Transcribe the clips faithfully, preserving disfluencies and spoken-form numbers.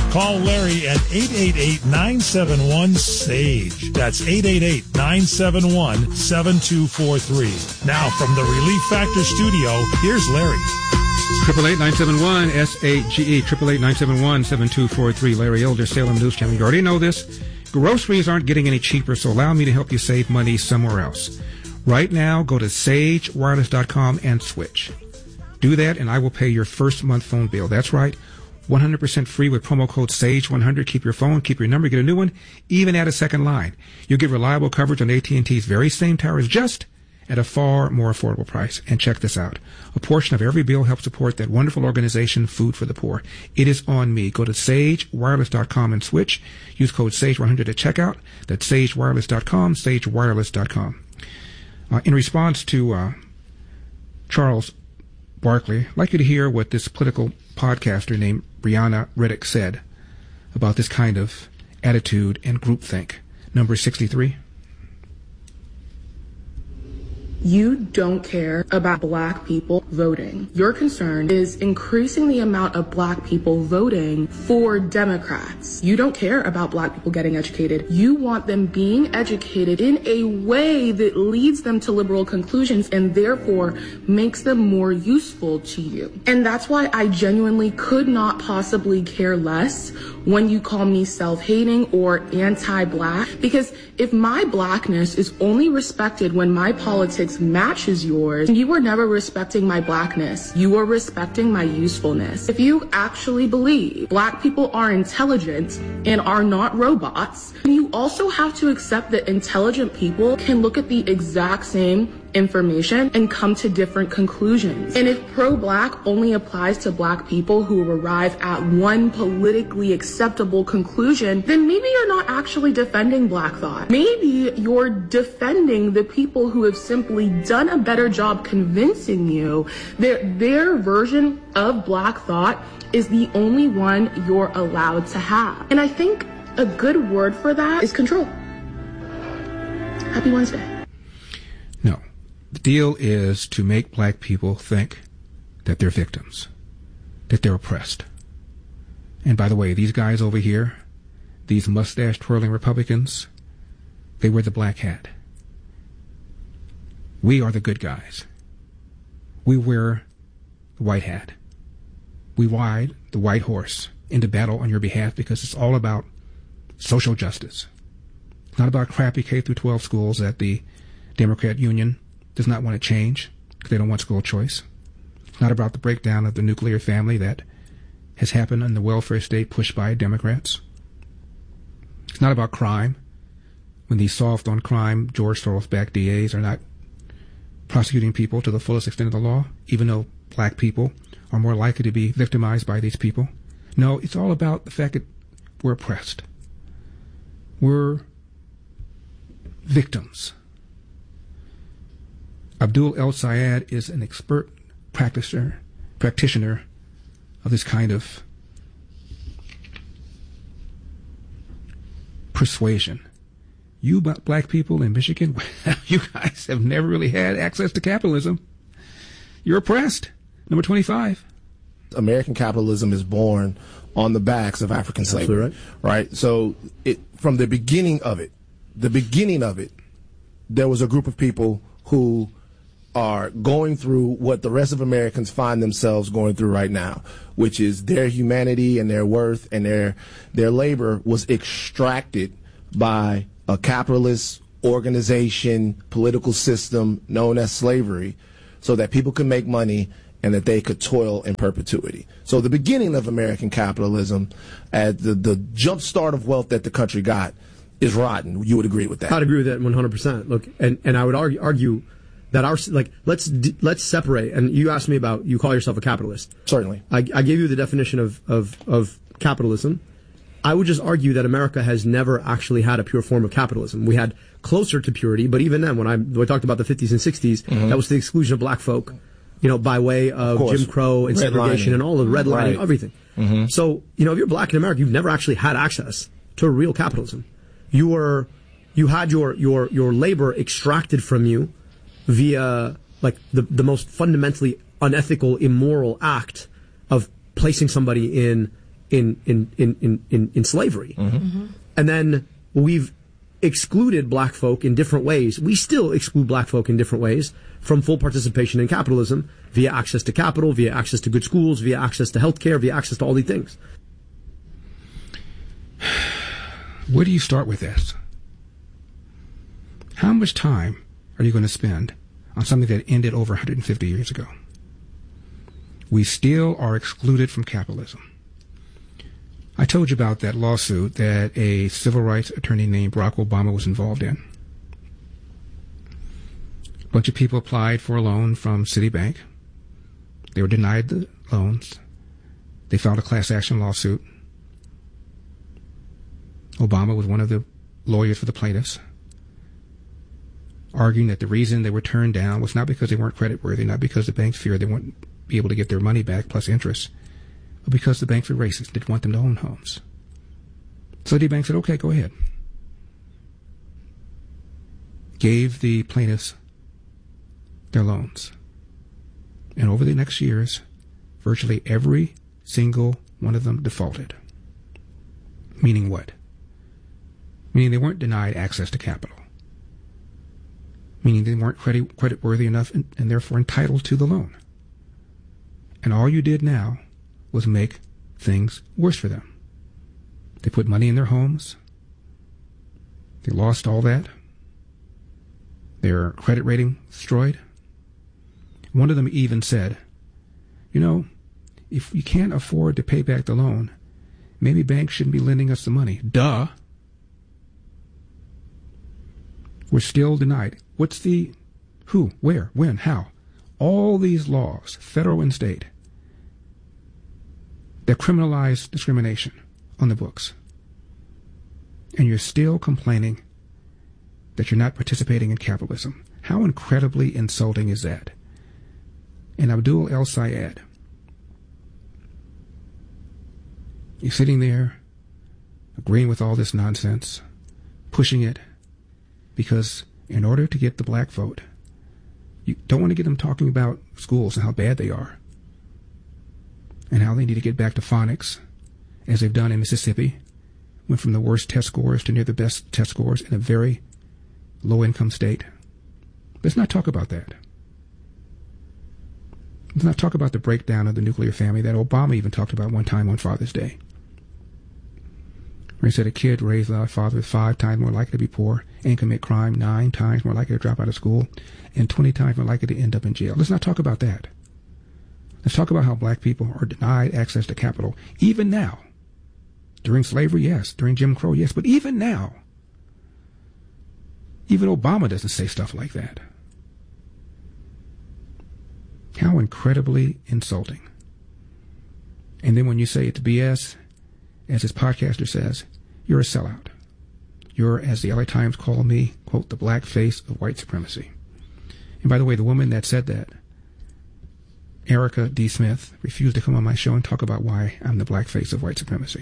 Call Larry at eight eight eight, nine seven one, S A G E. That's eight eight eight, nine seven one, seven two four three. Now, from the Relief Factor studio, here's Larry. eight eight eight, nine seven one, S A G E, eight eight eight, nine seven one, seven two four three. Larry Elder, Salem News Channel. You already know this. Groceries aren't getting any cheaper, so allow me to help you save money somewhere else. Right now, go to sage wireless dot com and switch. Do that, and I will pay your first month phone bill. That's right. one hundred percent free with promo code sage one hundred. Keep your phone, keep your number, get a new one, even add a second line. You'll get reliable coverage on A T and T's very same towers, just at a far more affordable price. And check this out. A portion of every bill helps support that wonderful organization, Food for the Poor. It is on me. Go to sage wireless dot com and switch. Use code sage one hundred at checkout. That's sage wireless dot com, sage wireless dot com. Uh, in response to uh, Charles Barkley, I'd like you to hear what this political podcaster named Brianna Riddick said about this kind of attitude and groupthink. Number sixty-three. You don't care about black people voting. Your concern is increasing the amount of black people voting for Democrats. You don't care about black people getting educated. You want them being educated in a way that leads them to liberal conclusions and therefore makes them more useful to you. And that's why I genuinely could not possibly care less when you call me self-hating or anti-black, because if my blackness is only respected when my politics matches yours, you are never respecting my blackness. You are respecting my usefulness. If you actually believe black people are intelligent and are not robots, then you also have to accept that intelligent people can look at the exact same information and come to different conclusions. And if pro-black only applies to black people who arrive at one politically acceptable conclusion, then maybe you're not actually defending black thought. Maybe you're defending the people who have simply done a better job convincing you that their version of black thought is the only one you're allowed to have. And I think a good word for that is control. Happy Wednesday. No. The deal is to make black people think that they're victims, that they're oppressed. And by the way, these guys over here, these mustache-twirling Republicans, they wear the black hat. We are the good guys. We wear the white hat. We ride the white horse into battle on your behalf because it's all about social justice. It's not about crappy K through twelve schools that the Democrat Union does not want to change because they don't want school choice. It's not about the breakdown of the nuclear family that has happened in the welfare state pushed by Democrats. It's not about crime when these soft on crime George Soros-backed D As are not prosecuting people to the fullest extent of the law, even though black people are more likely to be victimized by these people. No, it's all about the fact that we're oppressed. We're victims. Abdul El-Sayed is an expert practitioner, practitioner of this kind of persuasion. You black people in Michigan, you guys have never really had access to capitalism. You're oppressed. Number twenty-five. American capitalism is born on the backs of African slavery. Right. right? So it, from the beginning of it, the beginning of it, there was a group of people who are going through what the rest of Americans find themselves going through right now, which is their humanity and their worth and their their labor was extracted by a capitalist organization, political system known as slavery, so that people could make money and that they could toil in perpetuity. So the beginning of American capitalism, at the, the jump start of wealth that the country got, is rotten. You would agree with that? I'd agree with that one hundred percent. Look, and, and I would argue, argue that our, like, let's let's separate. And you asked me about, you call yourself a capitalist. Certainly. I, I gave you the definition of, of, of capitalism. I would just argue that America has never actually had a pure form of capitalism. We had closer to purity, but even then, when I, when I talked about the fifties and sixties, mm-hmm. that was the exclusion of black folk, you know, by way of, of Jim Crow and segregation and all the redlining, right. everything. Mm-hmm. So, you know, if you're black in America, you've never actually had access to real capitalism. You were, you had your, your, your labor extracted from you via, like, the, the most fundamentally unethical, immoral act of placing somebody in in in in in, in, in slavery, Mm-hmm. Mm-hmm. and then we've excluded black folk in different ways. We still exclude black folk in different ways from full participation in capitalism via access to capital, via access to good schools, via access to healthcare, via access to all these things. Where do you start with this? How much time are you going to spend on something that ended over one hundred fifty years ago? We still are excluded from capitalism. I told you about that lawsuit that a civil rights attorney named Barack Obama was involved in. A bunch of people applied for a loan from Citibank. They were denied the loans. They filed a class action lawsuit. Obama was one of the lawyers for the plaintiffs, arguing that the reason they were turned down was not because they weren't creditworthy, not because the banks feared they wouldn't be able to get their money back plus interest, but because the banks were racist, didn't want them to own homes. So the bank said, okay, go ahead. Gave the plaintiffs their loans. And over the next years, virtually every single one of them defaulted. Meaning what? Meaning they weren't denied access to capital. Meaning they weren't credit, credit worthy enough and, and therefore entitled to the loan. And all you did now was make things worse for them. They put money in their homes. They lost all that. Their credit rating destroyed. One of them even said, you know, if you can't afford to pay back the loan, maybe banks shouldn't be lending us the money. Duh. We're still denied. What's the who, where, when, how? All these laws, federal and state, that criminalize discrimination on the books. And you're still complaining that you're not participating in capitalism. How incredibly insulting is that? And Abdul El-Sayed, you're sitting there agreeing with all this nonsense, pushing it, because in order to get the black vote, you don't want to get them talking about schools and how bad they are and how they need to get back to phonics, as they've done in Mississippi, went from the worst test scores to near the best test scores in a very low-income state. Let's not talk about that. Let's not talk about the breakdown of the nuclear family that Obama even talked about one time on Father's Day, where he said a kid raised by a father is five times more likely to be poor and commit crime, nine times more likely to drop out of school, and twenty times more likely to end up in jail. Let's not talk about that. Let's talk about how black people are denied access to capital, even now. During slavery, yes. During Jim Crow, yes. But even now, even Obama doesn't say stuff like that. How incredibly insulting. And then when you say it's B S, as his podcaster says, you're a sellout. You're, as the L A Times call me, quote, the black face of white supremacy. And by the way, the woman that said that, Erica D. Smith, refused to come on my show and talk about why I'm the black face of white supremacy.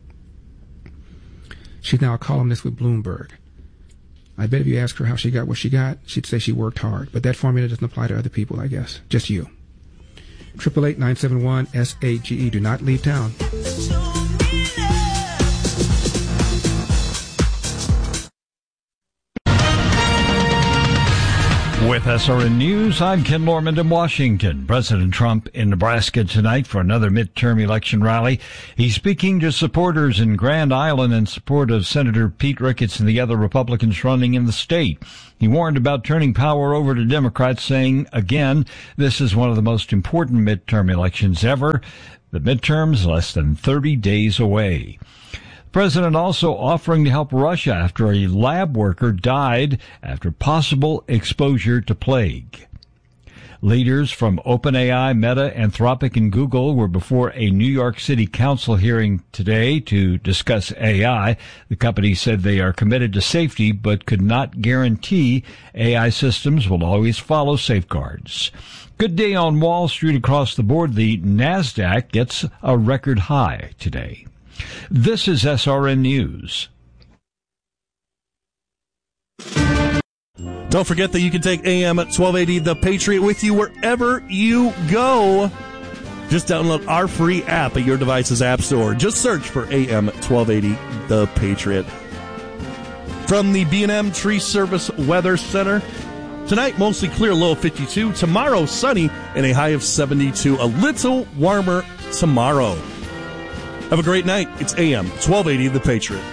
She's now a columnist with Bloomberg. I bet if you ask her how she got what she got, she'd say she worked hard. But that formula doesn't apply to other people, I guess. Just you. eight eight eight, nine seven one, S A G E. Do not leave town. With S R N News, I'm Ken Norman in Washington. President Trump in Nebraska tonight for another midterm election rally. He's speaking to supporters in Grand Island in support of Senator Pete Ricketts and the other Republicans running in the state. He warned about turning power over to Democrats, saying, again, this is one of the most important midterm elections ever. The midterms less than thirty days away. The president also offering to help Russia after a lab worker died after possible exposure to plague. Leaders from OpenAI, Meta, Anthropic, and Google were before a New York City Council hearing today to discuss A I. The companies said they are committed to safety but could not guarantee A I systems will always follow safeguards. Good day on Wall Street across the board. The NASDAQ gets a record high today. This is S R N News. Don't forget that you can take A M twelve eighty The Patriot with you wherever you go. Just download our free app at your device's app store. Just search for A M twelve eighty The Patriot. From the B and M Tree Service Weather Center, tonight mostly clear, low of fifty-two. Tomorrow sunny and a high of seventy-two. A little warmer tomorrow. Have a great night. It's A M twelve eighty The Patriot.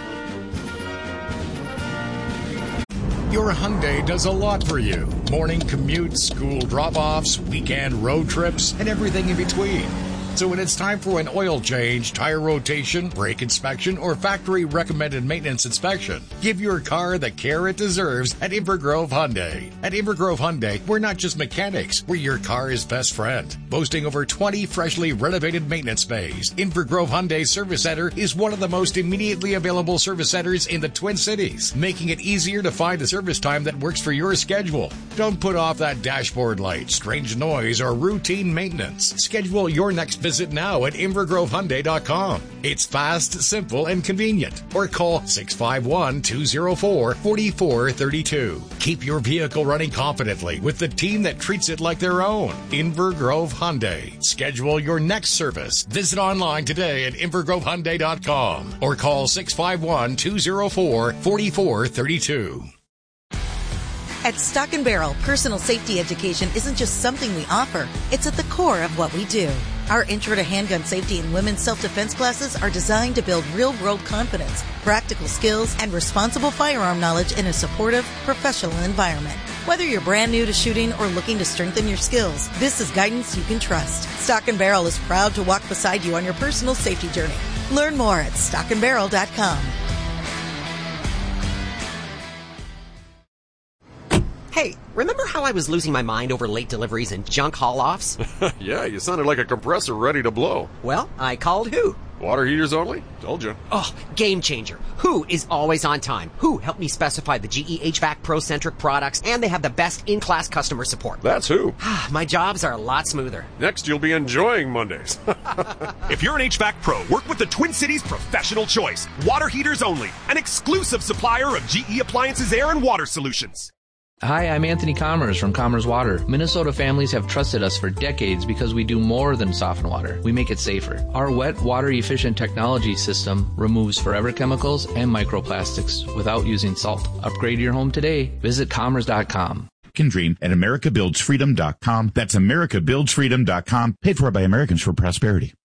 Your Hyundai does a lot for you. Morning commutes, school drop-offs, weekend road trips, and everything in between. So when it's time for an oil change, tire rotation, brake inspection, or factory-recommended maintenance inspection, give your car the care it deserves at Invergrove Hyundai. At Invergrove Hyundai, we're not just mechanics, we're your car's best friend. Boasting over twenty freshly renovated maintenance bays, Invergrove Hyundai Service Center is one of the most immediately available service centers in the Twin Cities, making it easier to find a service time that works for your schedule. Don't put off that dashboard light, strange noise, or routine maintenance. Schedule your next visit now at invergrove hyundai dot com. It's fast, simple, and convenient. Or call six five one, two zero four, four four three two. Keep your vehicle running confidently with the team that treats it like their own. Invergrove Hyundai. Schedule your next service. Visit online today at invergrove hyundai dot com or call six five one, two zero four, four four three two. At Stock and Barrel, personal safety education isn't just something we offer. It's at the core of what we do. Our Intro to Handgun Safety and Women's Self-Defense classes are designed to build real-world confidence, practical skills, and responsible firearm knowledge in a supportive, professional environment. Whether you're brand new to shooting or looking to strengthen your skills, this is guidance you can trust. Stock and Barrel is proud to walk beside you on your personal safety journey. Learn more at stock and barrel dot com. Hey, remember how I was losing my mind over late deliveries and junk haul-offs? Yeah, you sounded like a compressor ready to blow. Well, I called who? Water heaters only? Told you. Oh, game changer. Who is always on time? Who helped me specify the G E H V A C Pro-centric products, and they have the best in-class customer support. That's who. My jobs are a lot smoother. Next, you'll be enjoying Mondays. If you're an H V A C Pro, work with the Twin Cities Professional Choice. Water heaters only. An exclusive supplier of G E Appliances Air and Water Solutions. Hi, I'm Anthony Commerce from Commerce Water. Minnesota families have trusted us for decades because we do more than soften water. We make it safer. Our wet, water-efficient technology system removes forever chemicals and microplastics without using salt. Upgrade your home today. Visit commerce dot com. Can dream at america builds freedom dot com. That's america builds freedom dot com. Paid for by Americans for Prosperity.